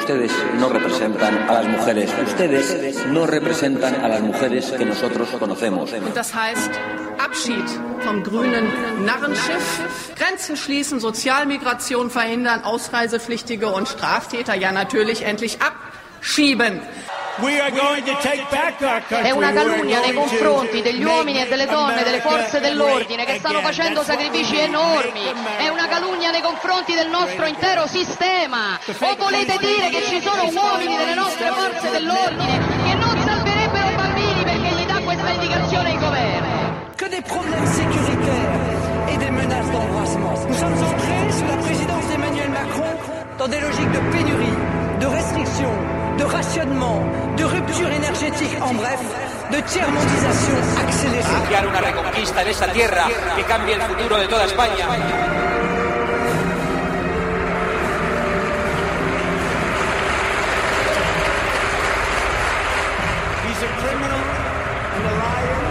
ustedes no representan a las mujeres. Ustedes no representan a las mujeres que nosotros conocemos. Und das heißt Abschied vom grünen Narrenschiff, Grenzen schließen, Sozialmigration verhindern, Ausreisepflichtige und Straftäter ja natürlich endlich abschieben. È una calunnia nei confronti degli uomini e delle donne, delle forze dell'ordine che stanno facendo sacrifici enormi. È una calunnia nei confronti del nostro intero sistema. O volete dire che ci sono uomini delle nostre forze dell'ordine che non salverebbero bambini perché gli dà questa indicazione il governo? Que des problèmes sécuritaires et des menaces d'embrassement. Nous sommes entrés sous la présidence d'Emmanuel Macron dans des logiques de pénurie, de restriction, de rationnement, de rupture énergétique, en bref, de tiers-mondisation accélérée. Iniciar una reconquista en esa tierra que cambie el futuro de toda España. He's a criminal and a liar.